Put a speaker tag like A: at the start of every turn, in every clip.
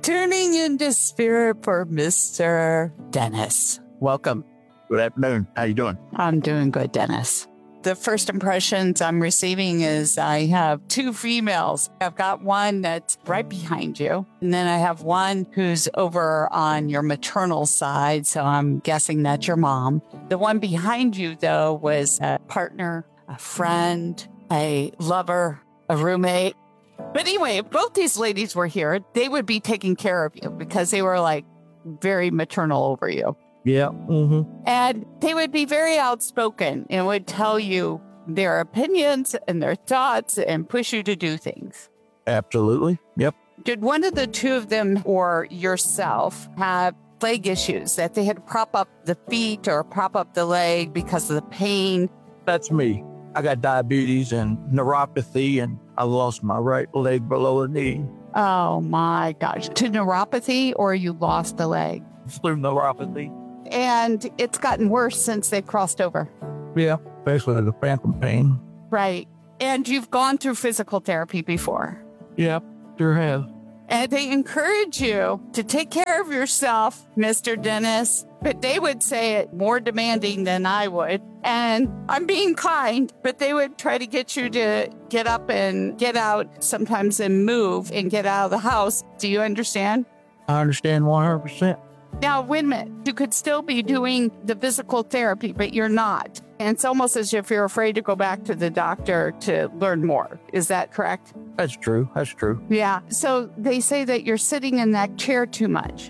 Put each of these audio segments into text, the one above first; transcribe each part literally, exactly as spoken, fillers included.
A: tuning into spirit for Mister Dennis. Welcome.
B: Good afternoon. How you doing?
A: I'm doing good, Dennis. The first impressions I'm receiving is I have two females. I've got one that's right behind you, and then I have one who's over on your maternal side, so I'm guessing that's your mom. The one behind you, though, was a partner, a friend, a lover, a roommate. But anyway, if both these ladies were here, they would be taking care of you because they were like very maternal over you.
B: Yeah. Mm-hmm.
A: And they would be very outspoken and would tell you their opinions and their thoughts and push you to do things.
B: Absolutely. Yep.
A: Did one of the two of them or yourself have leg issues that they had to prop up the feet or prop up the leg because of the pain?
B: That's me. I got diabetes and neuropathy, and I lost my right leg below the knee.
A: Oh my gosh. To neuropathy, or you lost the leg?
B: Through neuropathy.
A: And it's gotten worse since they've crossed over.
B: Yeah, especially the phantom pain.
A: Right. And you've gone through physical therapy before.
B: Yeah, sure have.
A: And they encourage you to take care of yourself, Mister Dennis. But they would say it more demanding than I would. And I'm being kind, but they would try to get you to get up and get out sometimes and move and get out of the house. Do you understand?
B: I understand one hundred percent.
A: Now, wait a minute. You could still be doing the physical therapy, but you're not. And it's almost as if you're afraid to go back to the doctor to learn more. Is that correct?
B: That's true. That's true.
A: Yeah. So they say that you're sitting in that chair too much.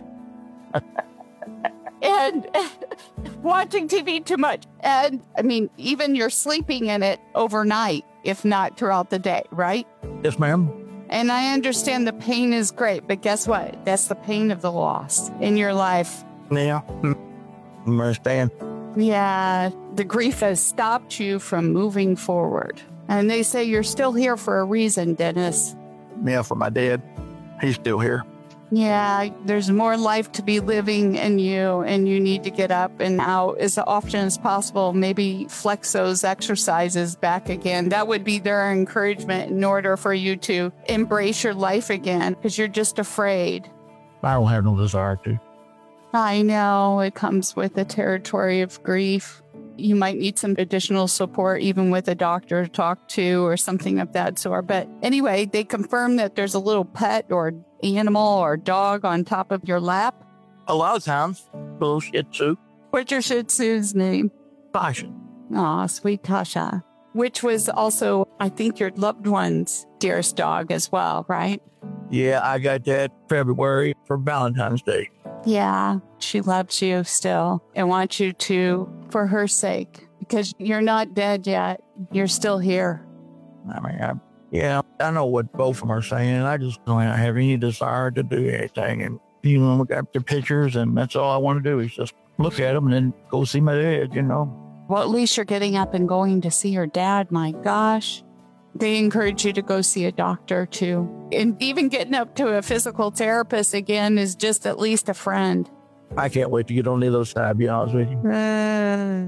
A: And watching T V too much. And, I mean, even you're sleeping in it overnight, if not throughout the day, right?
B: Yes, ma'am.
A: And I understand the pain is great, but guess what? That's the pain of the loss in your life.
B: Yeah, I understand.
A: Yeah, the grief has stopped you from moving forward. And they say you're still here for a reason, Dennis.
B: Yeah, for my dad. He's still here.
A: Yeah, there's more life to be living in you, and you need to get up and out as often as possible. Maybe flex those exercises back again. That would be their encouragement in order for you to embrace your life again, because you're just afraid.
B: I don't have no desire to.
A: I know it comes with the territory of grief. You might need some additional support, even with a doctor to talk to or something of that sort. But anyway, they confirm that there's a little pet or animal or dog on top of your lap.
B: A lot of times, little Shih Tzu.
A: What's your Shih Tzu's name?
B: Tasha.
A: Aw, sweet Tasha. Which was also, I think, your loved one's dearest dog as well, right?
B: Yeah, I got that February for Valentine's Day.
A: Yeah, she loves you still and wants you to, for her sake, because you're not dead yet. You're still here.
B: I mean, I, yeah, I know what both of them are saying. I just don't have any desire to do anything. And, you know, look at the pictures, and that's all I want to do is just look at them and then go see my dad, you know.
A: Well, at least you're getting up and going to see your dad. My gosh. They encourage you to go see a doctor, too. And even getting up to a physical therapist again is just at least a friend.
B: I can't wait to get on the other side, to be honest with you.
A: Uh,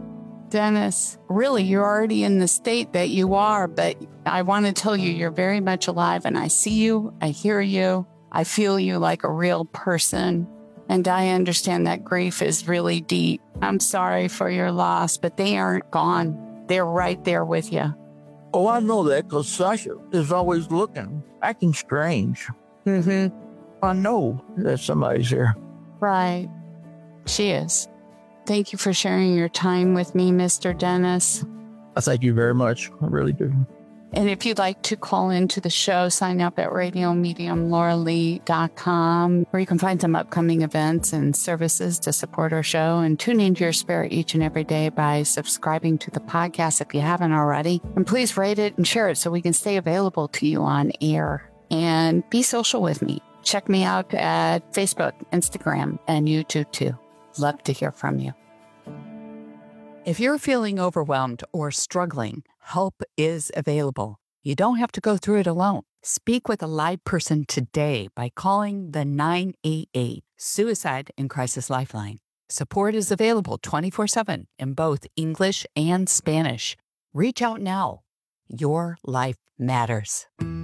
A: Dennis, really, you're already in the state that you are, but I want to tell you, you're very much alive, and I see you, I hear you, I feel you like a real person, and I understand that grief is really deep. I'm sorry for your loss, but they aren't gone. They're right there with you.
B: Oh, I know that because Sasha is always looking, acting strange.
A: Mm-hmm.
B: I know that somebody's here.
A: Right. She is. Thank you for sharing your time with me, Mister Dennis.
B: I thank you very much. I really do.
A: And if you'd like to call into the show, sign up at radio medium laura lee dot com, where you can find some upcoming events and services to support our show, and tune into your spirit each and every day by subscribing to the podcast if you haven't already. And please rate it and share it so we can stay available to you on air. And be social with me. Check me out at Facebook, Instagram, and YouTube too. Love to hear from you. If you're feeling overwhelmed or struggling, help is available. You don't have to go through it alone. Speak with a live person today by calling the nine eight eight Suicide and Crisis Lifeline. Support is available twenty-four seven in both English and Spanish. Reach out now. Your life matters.